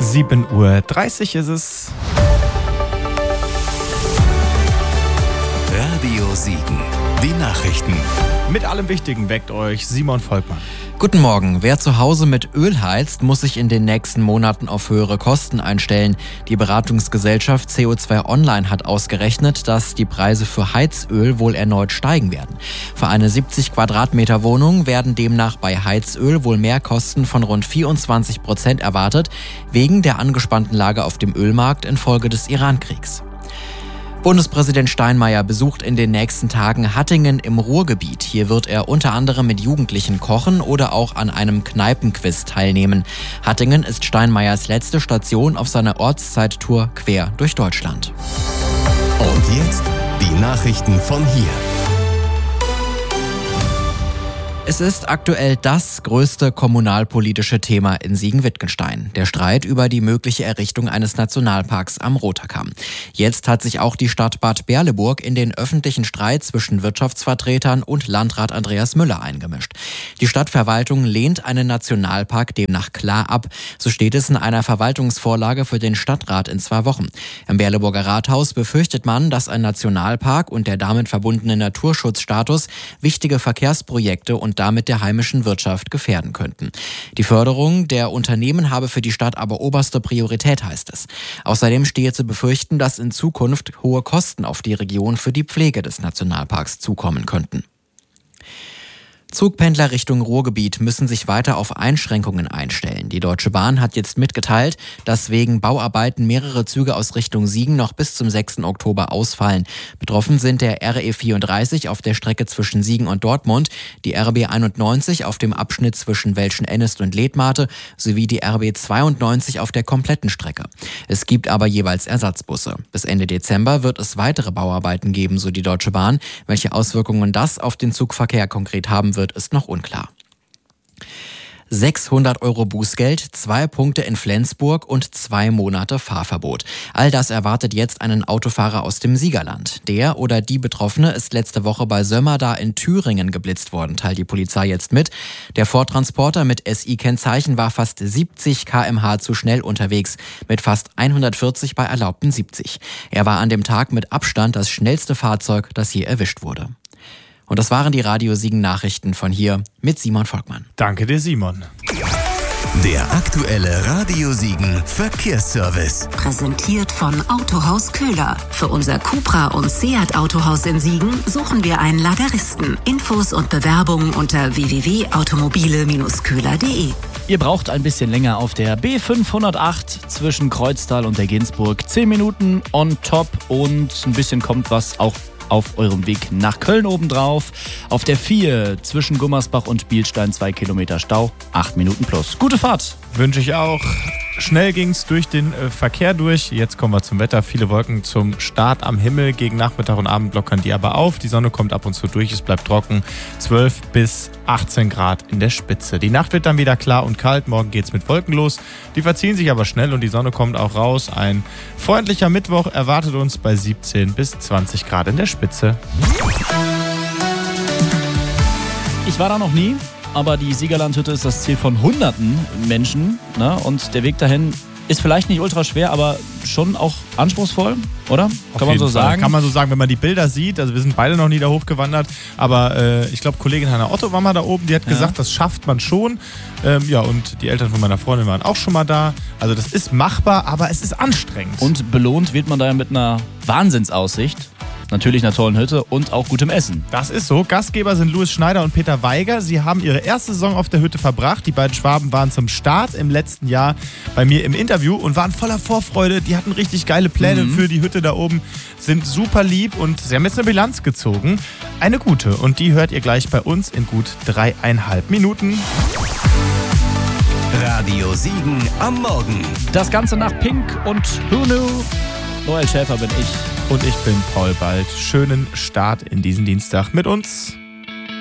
7:30 Uhr ist es. Radio Siegen. Die Nachrichten. Mit allem Wichtigen weckt euch Simon Volkmann. Guten Morgen. Wer zu Hause mit Öl heizt, muss sich in den nächsten Monaten auf höhere Kosten einstellen. Die Beratungsgesellschaft CO2 Online hat ausgerechnet, dass die Preise für Heizöl wohl erneut steigen werden. Für eine 70 Quadratmeter Wohnung werden demnach bei Heizöl wohl Mehrkosten von rund 24% erwartet, wegen der angespannten Lage auf dem Ölmarkt infolge des Iran-Kriegs. Bundespräsident Steinmeier besucht in den nächsten Tagen Hattingen im Ruhrgebiet. Hier wird er unter anderem mit Jugendlichen kochen oder auch an einem Kneipenquiz teilnehmen. Hattingen ist Steinmeiers letzte Station auf seiner Ortszeittour quer durch Deutschland. Und jetzt die Nachrichten von hier. Es ist aktuell das größte kommunalpolitische Thema in Siegen-Wittgenstein. Der Streit über die mögliche Errichtung eines Nationalparks am Rotherkamm. Jetzt hat sich auch die Stadt Bad Berleburg in den öffentlichen Streit zwischen Wirtschaftsvertretern und Landrat Andreas Müller eingemischt. Die Stadtverwaltung lehnt einen Nationalpark demnach klar ab. So steht es in einer Verwaltungsvorlage für den Stadtrat in 2 Wochen. Im Berleburger Rathaus befürchtet man, dass ein Nationalpark und der damit verbundene Naturschutzstatus wichtige Verkehrsprojekte und damit der heimischen Wirtschaft gefährden könnten. Die Förderung der Unternehmen habe für die Stadt aber oberste Priorität, heißt es. Außerdem stehe zu befürchten, dass in Zukunft hohe Kosten auf die Region für die Pflege des Nationalparks zukommen könnten. Zugpendler Richtung Ruhrgebiet müssen sich weiter auf Einschränkungen einstellen. Die Deutsche Bahn hat jetzt mitgeteilt, dass wegen Bauarbeiten mehrere Züge aus Richtung Siegen noch bis zum 6. Oktober ausfallen. Betroffen sind der RE 34 auf der Strecke zwischen Siegen und Dortmund, die RB 91 auf dem Abschnitt zwischen Welschen-Ennest und Letmathe sowie die RB 92 auf der kompletten Strecke. Es gibt aber jeweils Ersatzbusse. Bis Ende Dezember wird es weitere Bauarbeiten geben, so die Deutsche Bahn. Welche Auswirkungen das auf den Zugverkehr konkret haben wird, ist noch unklar. 600 € Bußgeld, 2 Punkte in Flensburg und 2 Monate Fahrverbot. All das erwartet jetzt einen Autofahrer aus dem Siegerland. Der oder die Betroffene ist letzte Woche bei Sömmerda in Thüringen geblitzt worden, teilt die Polizei jetzt mit. Der Ford-Transporter mit SI-Kennzeichen war fast 70 km/h zu schnell unterwegs, mit fast 140 bei erlaubten 70. Er war an dem Tag mit Abstand das schnellste Fahrzeug, das hier erwischt wurde. Und das waren die Radio Siegen Nachrichten von hier mit Simon Volkmann. Danke dir, Simon. Der aktuelle Radio Siegen Verkehrsservice. Präsentiert von Autohaus Köhler. Für unser Cupra und Seat Autohaus in Siegen suchen wir einen Lageristen. Infos und Bewerbungen unter www.automobile-köhler.de. Ihr braucht ein bisschen länger auf der B508 zwischen Kreuztal und der Ginsburg. 10 Minuten on top und ein bisschen kommt was auch auf eurem Weg nach Köln obendrauf. Auf der 4 zwischen Gummersbach und Bielstein 2 Kilometer Stau, 8 Minuten plus. Gute Fahrt! Wünsche ich auch. Schnell ging es durch den Verkehr durch. Jetzt kommen wir zum Wetter. Viele Wolken zum Start am Himmel. Gegen Nachmittag und Abend lockern die aber auf. Die Sonne kommt ab und zu durch. Es bleibt trocken. 12 bis 18 Grad in der Spitze. Die Nacht wird dann wieder klar und kalt. Morgen geht's mit Wolken los. Die verziehen sich aber schnell und die Sonne kommt auch raus. Ein freundlicher Mittwoch erwartet uns bei 17 bis 20 Grad in der Spitze. Ich war da noch nie, aber die Siegerlandhütte ist das Ziel von hunderten Menschen, ne? Und der Weg dahin ist vielleicht nicht ultra schwer, aber schon auch anspruchsvoll, oder? Kann man so sagen? Kann man so sagen, wenn man die Bilder sieht. Also wir sind beide noch nie da hochgewandert, aber ich glaube, Kollegin Hanna Otto war mal da oben, die hat gesagt, das schafft man schon. Und die Eltern von meiner Freundin waren auch schon mal da. Also das ist machbar, aber es ist anstrengend. Und belohnt wird man da ja mit einer Wahnsinnsaussicht. Natürlich einer tollen Hütte und auch gutem Essen. Das ist so. Gastgeber sind Louis Schneider und Peter Weiger. Sie haben ihre erste Saison auf der Hütte verbracht. Die beiden Schwaben waren zum Start im letzten Jahr bei mir im Interview und waren voller Vorfreude. Die hatten richtig geile Pläne für die Hütte da oben, sind super lieb und sie haben jetzt eine Bilanz gezogen. Eine gute. Und die hört ihr gleich bei uns in gut 3,5 Minuten. Radio Siegen am Morgen. Das Ganze nach Pink und Who Knew. Noel Schäfer bin ich. Und ich bin Paul Bald. Schönen Start in diesen Dienstag mit uns.